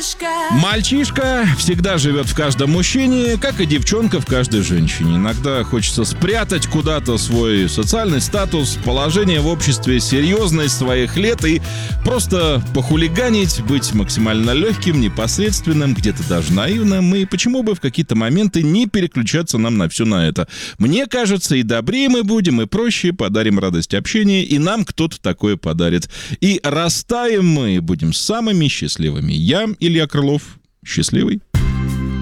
Мальчишка всегда живет в каждом мужчине, как и девчонка в каждой женщине. Иногда хочется спрятать куда-то свой социальный статус, положение в обществе, серьезность своих лет и просто похулиганить, быть максимально легким, непосредственным, где-то даже наивным. И почему бы в какие-то моменты не переключаться нам на все на это? Мне кажется, и добрее мы будем, и проще, подарим радость общения, и нам кто-то такое подарит. И растаем мы, будем самыми счастливыми. Я, Илья Крылов, счастливый.